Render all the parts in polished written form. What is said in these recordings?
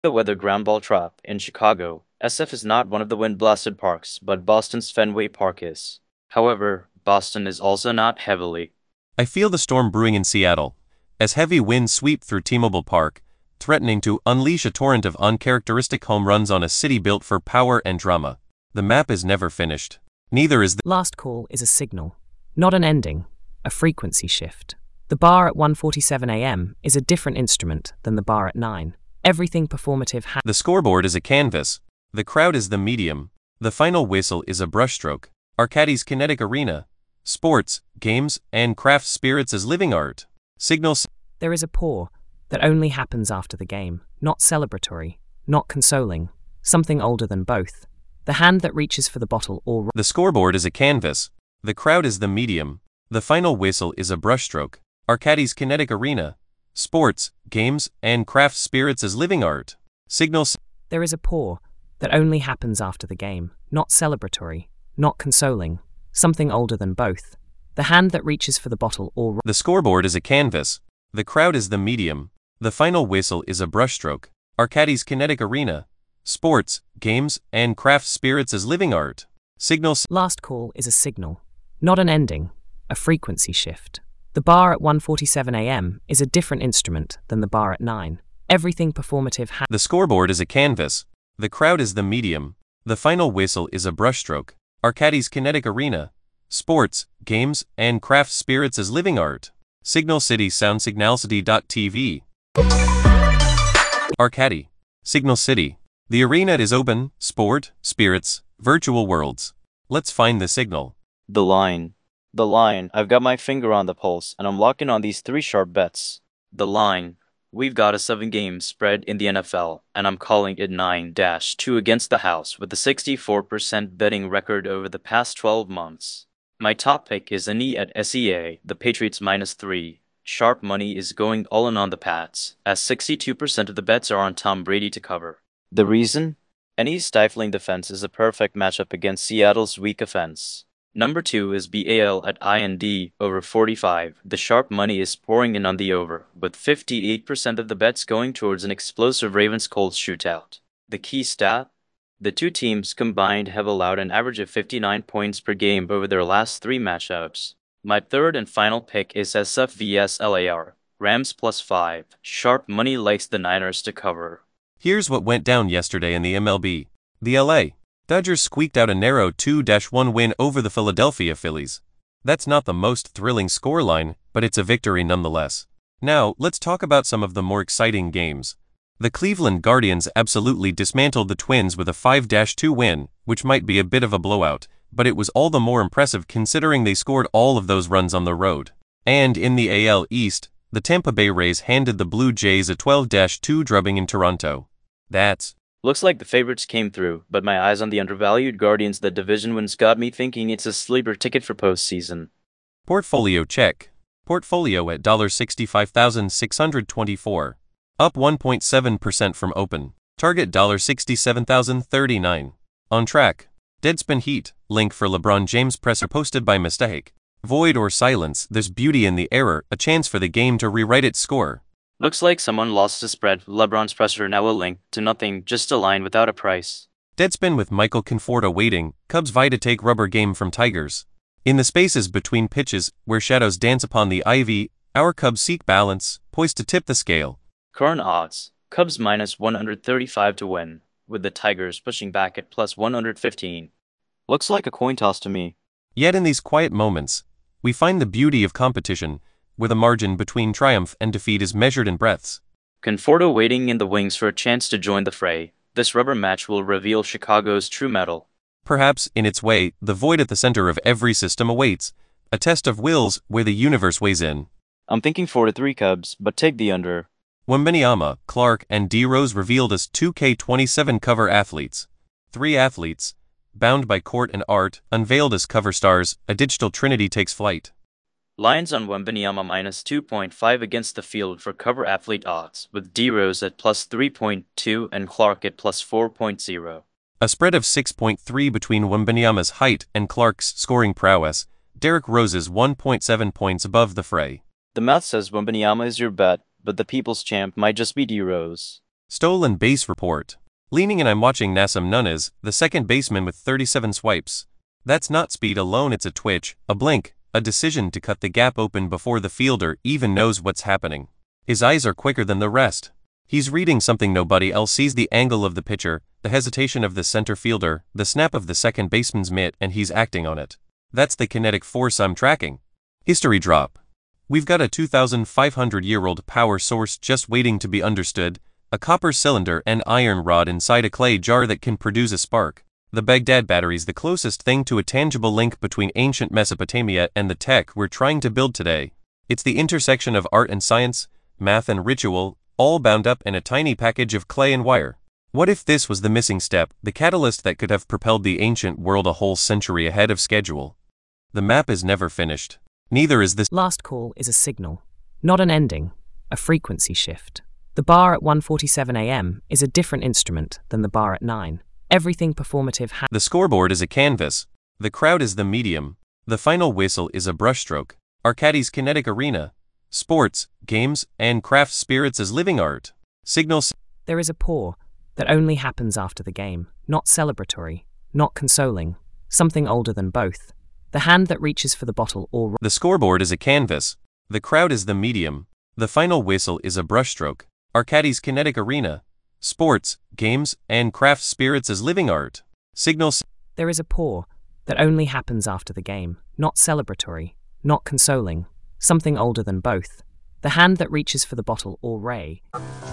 The weather ground ball trap in Chicago. SF is not one of the wind-blasted parks, but Boston's Fenway Park is. However, Boston is also not heavily. I feel the storm brewing in Seattle, as heavy winds sweep through T-Mobile Park, threatening to unleash a torrent of uncharacteristic home runs on a city built for power and drama. The map is never finished. Neither is the Last call is a signal, not an ending, a frequency shift. The bar at 1:47 a.m. is a different instrument than the bar at 9. Everything performative The scoreboard is a canvas. The crowd is the medium. The final whistle is a brushstroke. Arcadis Kinetic Arena. Sports, games, and craft spirits as living art. Signals. There is a pour that only happens after the game, not celebratory, not consoling, something older than both. The hand that reaches for the bottle or The scoreboard is a canvas. The crowd is the medium. The final whistle is a brushstroke. Arcadis Kinetic Arena. Sports, games, and craft spirits as living art. Signals. There is a pour that only happens after the game, not celebratory, not consoling, something older than both. The hand that reaches for the bottle or The scoreboard is a canvas. The crowd is the medium. The final whistle is a brushstroke. Arcadis Kinetic Arena. Sports, games, and craft spirits as living art. Signals. Last call is a signal, not an ending, a frequency shift. The bar at 1:47 a.m. is a different instrument than the bar at 9. Everything performative The scoreboard is a canvas. The crowd is the medium. The final whistle is a brushstroke. Arcadis Kinetic Arena. Sports, games, and craft spirits as living art. Signal City Sound Signalcity.tv. Arcady. Signal City. The arena is open, sport, spirits, virtual worlds. Let's find the signal. The line. The line. I've got my finger on the pulse, and I'm locking on these 3 sharp bets. The line. We've got a 7-game spread in the NFL, and I'm calling it 9-2 against the house with a 64% betting record over the past 12 months. My top pick is an E at SEA, the Patriots -3. Sharp money is going all in on the Pats, as 62% of the bets are on Tom Brady to cover. The reason? Any stifling defense is a perfect matchup against Seattle's weak offense. Number 2 is BAL at IND, over 45. The sharp money is pouring in on the over, with 58% of the bets going towards an explosive Ravens-Colts shootout. The key stat? The two teams combined have allowed an average of 59 points per game over their last 3 matchups. My third and final pick is SF vs LAR, Rams +5. Sharp money likes the Niners to cover. Here's what went down yesterday in the MLB. The LA Dodgers squeaked out a narrow 2-1 win over the Philadelphia Phillies. That's not the most thrilling scoreline, but it's a victory nonetheless. Now, let's talk about some of the more exciting games. The Cleveland Guardians absolutely dismantled the Twins with a 5-2 win, which might be a bit of a blowout, but it was all the more impressive considering they scored all of those runs on the road. And in the AL East, the Tampa Bay Rays handed the Blue Jays a 12-2 drubbing in Toronto. Looks like the favorites came through, but my eyes on the undervalued Guardians, the division wins, got me thinking it's a sleeper ticket for postseason. Portfolio check. Portfolio at $65,624. Up 1.7% from open. Target $67,039. On track. Deadspin Heat. Link for LeBron James presser posted by mistake. Void or silence, there's beauty in the error, a chance for the game to rewrite its score. Looks like someone lost a spread. LeBron's presser now a link to nothing, just a line without a price. Deadspin with Michael Conforto waiting. Cubs vie to take rubber game from Tigers. In the spaces between pitches, where shadows dance upon the ivy, our Cubs seek balance, poised to tip the scale. Current odds, Cubs -135 to win, with the Tigers pushing back at +115. Looks like a coin toss to me. Yet in these quiet moments, we find the beauty of competition, where the margin between triumph and defeat is measured in breaths. Conforto waiting in the wings for a chance to join the fray. This rubber match will reveal Chicago's true mettle. Perhaps, in its way, the void at the center of every system awaits, a test of wills where the universe weighs in. I'm thinking 4-3 Cubs, but take the under. Wembanyama, Clark, and D. Rose revealed as 2K27 cover athletes. 3 athletes, bound by court and art, unveiled as cover stars, a digital trinity takes flight. Lions on Wembanyama -2.5 against the field for cover athlete odds, with D. Rose at +3.2 and Clark at +4.0. A spread of 6.3 between Wembanyama's height and Clark's scoring prowess, Derrick Rose's 1.7 points above the fray. The math says Wembanyama is your bet, but the people's champ might just be D. Rose. Stolen base report. Leaning and I'm watching Nassim Nunes, the second baseman with 37 swipes. That's not speed alone, it's a twitch, a blink, a decision to cut the gap open before the fielder even knows what's happening. His eyes are quicker than the rest. He's reading something nobody else sees: the angle of the pitcher, the hesitation of the center fielder, the snap of the second baseman's mitt, and he's acting on it. That's the kinetic force I'm tracking. History drop. We've got a 2,500-year-old power source just waiting to be understood, a copper cylinder and iron rod inside a clay jar that can produce a spark. The Baghdad battery's the closest thing to a tangible link between ancient Mesopotamia and the tech we're trying to build today. It's the intersection of art and science, math and ritual, all bound up in a tiny package of clay and wire. What if this was the missing step, the catalyst that could have propelled the ancient world a whole century ahead of schedule? The map is never finished. Neither is this. Last call is a signal, not an ending, a frequency shift. The bar at 1:47 a.m. is a different instrument than the bar at 9. Everything performative The scoreboard is a canvas. The crowd is the medium. The final whistle is a brushstroke. Arcadis kinetic arena. Sports, games, and craft spirits as living art. Signals. There is a pour that only happens after the game, not celebratory, not consoling, something older than both. The hand that reaches for the bottle or... The scoreboard is a canvas. The crowd is the medium. The final whistle is a brushstroke. Arcadis kinetic arena. Sports, games, and craft spirits as living art. Signals. There is a pour that only happens after the game, not celebratory, not consoling, something older than both. The hand that reaches for the bottle or ray.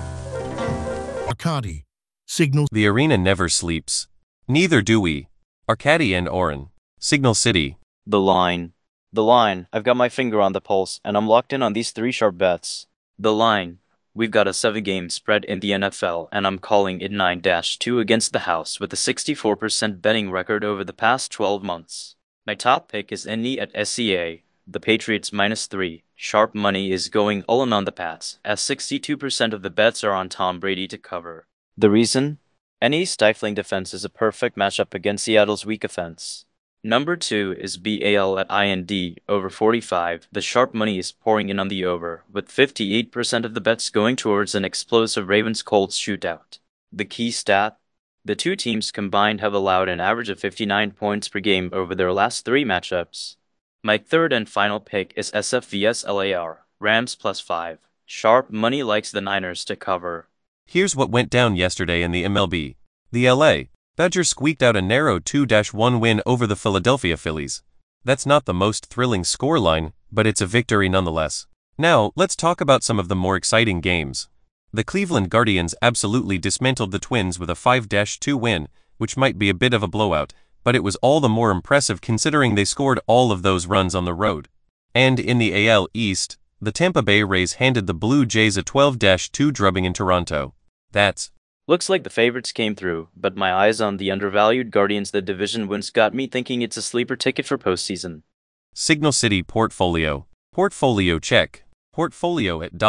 Arcadi. Signal. The arena never sleeps. Neither do we. Arcadi and Oren. Signal City. The line. The line. I've got my finger on the pulse, and I'm locked in on these 3 sharp bets. The line. We've got a 7-game spread in the NFL, and I'm calling it 9-2 against the house with a 64% betting record over the past 12 months. My top pick is Indy at SCA. The Patriots -3. Sharp money is going all in on the Pats, as 62% of the bets are on Tom Brady to cover. The reason? Any stifling defense is a perfect matchup against Seattle's weak offense. Number 2 is BAL at IND, over 45. The sharp money is pouring in on the over, with 58% of the bets going towards an explosive Ravens-Colts shootout. The key stat? The two teams combined have allowed an average of 59 points per game over their last 3 matchups. My third and final pick is SF vs LAR, Rams +5. Sharp money likes the Niners to cover. Here's what went down yesterday in the MLB. The LA Dodgers squeaked out a narrow 2-1 win over the Philadelphia Phillies. That's not the most thrilling scoreline, but it's a victory nonetheless. Now, let's talk about some of the more exciting games. The Cleveland Guardians absolutely dismantled the Twins with a 5-2 win, which might be a bit of a blowout, but it was all the more impressive considering they scored all of those runs on the road. And in the AL East, the Tampa Bay Rays handed the Blue Jays a 12-2 drubbing in Toronto. Looks like the favorites came through, but my eyes on the undervalued Guardians. The division wins got me thinking it's a sleeper ticket for postseason. Signal City Portfolio. Portfolio check. Portfolio at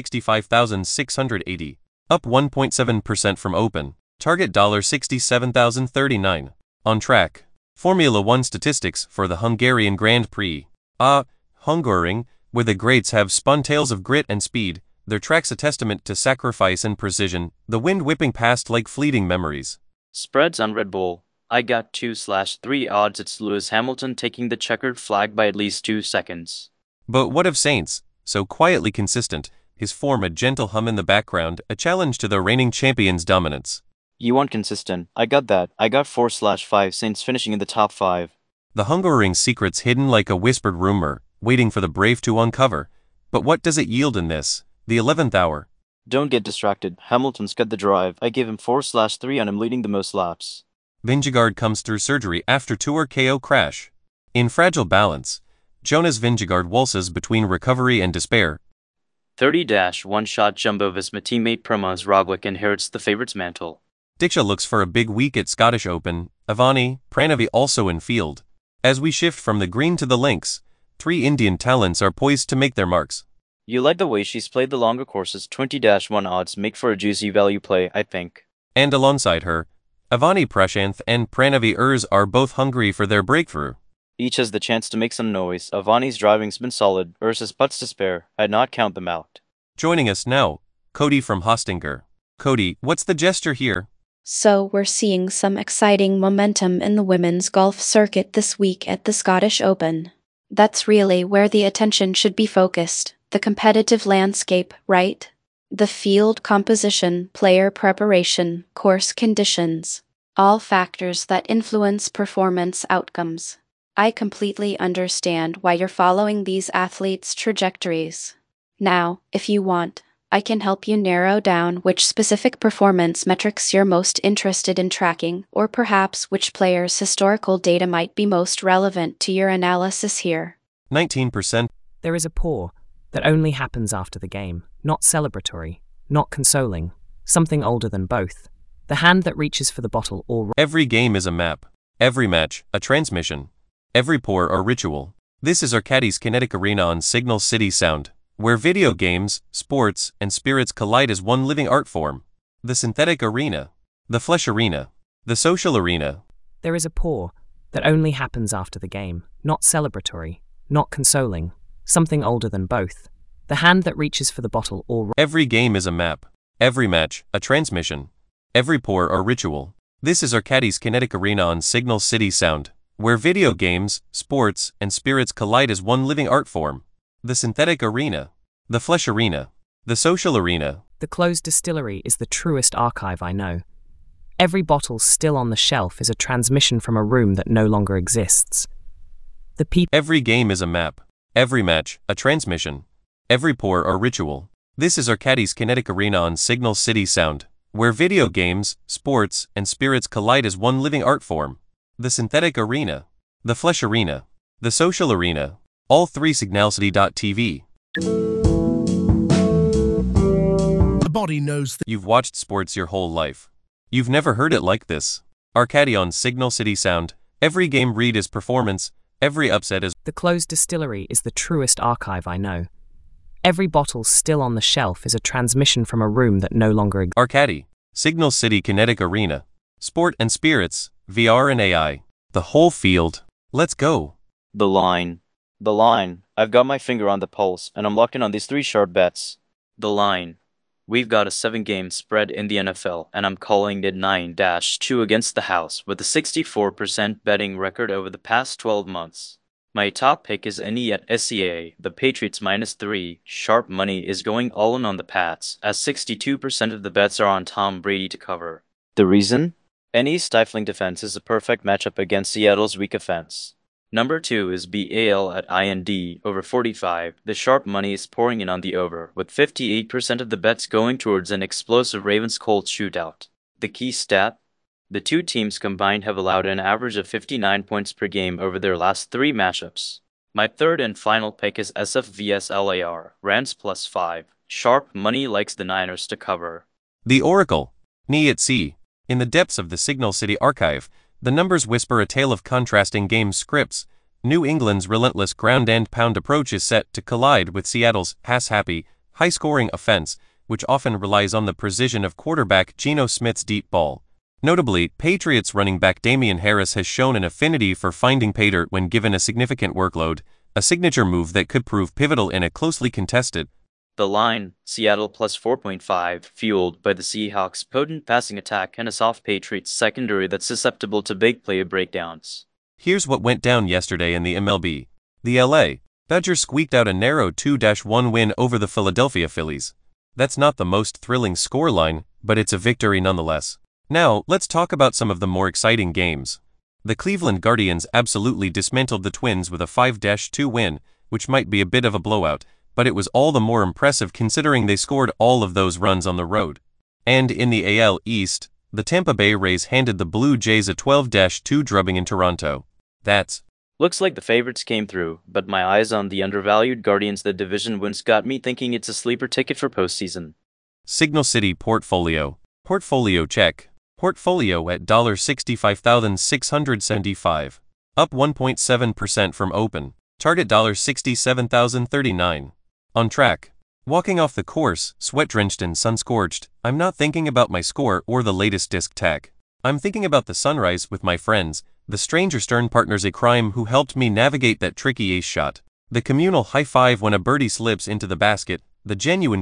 $65,680. Up 1.7% from open. Target $67,039. On track. Formula 1 statistics for the Hungarian Grand Prix. Hungaroring, where the greats have spun tales of grit and speed. Their track's a testament to sacrifice and precision, the wind whipping past like fleeting memories. Spreads on Red Bull. I got 2/3 odds it's Lewis Hamilton taking the checkered flag by at least 2 seconds. But what of Sainz? So quietly consistent, his form a gentle hum in the background, a challenge to the reigning champion's dominance. You want consistent. I got that. I got 4/5 Saints finishing in the top 5. The Hungaroring secret's hidden like a whispered rumor, waiting for the brave to uncover. But what does it yield in this? The 11th hour. Don't get distracted. Hamilton's got the drive. I gave him 4/3 on him leading the most laps. Vingegaard comes through surgery after Tour KO crash. In fragile balance, Jonas Vingegaard waltzes between recovery and despair. 30-1 shot Jumbo Visma teammate Primoz Roglic inherits the favourite's mantle. Diksha looks for a big week at Scottish Open. Avani, Pranavi also in field. As we shift from the green to the links, 3 Indian talents are poised to make their marks. You like the way she's played the longer courses. 20-1 odds make for a juicy value play, I think. And alongside her, Avani Prashanth and Pranavi Urs are both hungry for their breakthrough. Each has the chance to make some noise. Avani's driving's been solid. Urs has putts to spare. I'd not count them out. Joining us now, Cody from Hostinger. Cody, what's the gesture here? So we're seeing some exciting momentum in the women's golf circuit this week at the Scottish Open. That's really where the attention should be focused, the competitive landscape, right? The field composition, player preparation, course conditions, all factors that influence performance outcomes. I completely understand why you're following these athletes' trajectories. Now, if you want, I can help you narrow down which specific performance metrics you're most interested in tracking, or perhaps which players' historical data might be most relevant to your analysis here. 19%. There is a pour that only happens after the game, not celebratory, not consoling, something older than both. The hand that reaches for the bottle or... Every game is a map. Every match, a transmission. Every pour, a ritual. This is Arcadis Kinetic Arena on Signal City Sound, where video games, sports, and spirits collide as one living art form. The synthetic arena. The flesh arena. The social arena. There is a pour that only happens after the game, not celebratory, not consoling, something older than both. The hand that reaches for the bottle or... Every game is a map. Every match, a transmission. Every pour, a ritual. This is Arcadis Kinetic Arena on Signal City Sound, where video games, sports, and spirits collide as one living art form. The synthetic arena. The flesh arena. The social arena. The closed distillery is the truest archive I know. Every bottle still on the shelf is a transmission from a room that no longer exists. Every game is a map. Every match, a transmission. Every pour, a ritual. This is Arcadis Kinetic Arena on Signal City Sound, where video games, sports, and spirits collide as one living art form. The synthetic arena. The flesh arena. The social arena. All three signalcity.tv. The body knows that You've watched sports your whole life. You've never heard it like this. Arcadi on Signal City Sound. Every game read is performance. Every upset is... The closed distillery is the truest archive I know. Every bottle still on the shelf is a transmission from a room that no longer exists. Arcadi. Signal City Kinetic Arena. Sport and spirits. VR and AI. The whole field. Let's go. The line. The line. I've got my finger on the pulse, and I'm locked in on these three sharp bets. The line. We've got a 7-game spread in the NFL, and I'm calling it 9-2 against the house, with a 64% betting record over the past 12 months. My top pick is NE at SCA, the Patriots -3. Sharp money is going all in on the Pats, as 62% of the bets are on Tom Brady to cover. The reason? NE's stifling defense is a perfect matchup against Seattle's weak offense. Number 2 is BAL at IND, over 45. The sharp money is pouring in on the over, with 58% of the bets going towards an explosive Ravens-Colts shootout. The key stat? The two teams combined have allowed an average of 59 points per game over their last 3 matchups. My third and final pick is SF vs LAR, Rams +5. Sharp money likes the Niners to cover. The Oracle. NE at C. In the depths of the Signal City archive, the numbers whisper a tale of contrasting game scripts. New England's relentless ground-and-pound approach is set to collide with Seattle's pass-happy, high-scoring offense, which often relies on the precision of quarterback Geno Smith's deep ball. Notably, Patriots running back Damian Harris has shown an affinity for finding pay dirt when given a significant workload, a signature move that could prove pivotal in a closely contested. The line, Seattle +4.5, fueled by the Seahawks' potent passing attack and a soft Patriots secondary that's susceptible to big play breakdowns. Here's what went down yesterday in the MLB. The LA Dodgers squeaked out a narrow 2-1 win over the Philadelphia Phillies. That's not the most thrilling scoreline, but it's a victory nonetheless. Now, let's talk about some of the more exciting games. The Cleveland Guardians absolutely dismantled the Twins with a 5-2 win, which might be a bit of a blowout, but it was all the more impressive considering they scored all of those runs on the road. And in the AL East, the Tampa Bay Rays handed the Blue Jays a 12-2 drubbing in Toronto. Looks like the favorites came through, but my eyes on the undervalued Guardians the division wins got me thinking it's a sleeper ticket for postseason. Signal City Portfolio. Portfolio check. Portfolio at $65,675. Up 1.7% from open. Target $67,039. On track. Walking off the course, sweat-drenched and sun-scorched, I'm not thinking about my score or the latest disc tech. I'm thinking about the sunrise with my friends, the stranger stern partners in crime who helped me navigate that tricky ace shot, the communal high-five when a birdie slips into the basket, the genuine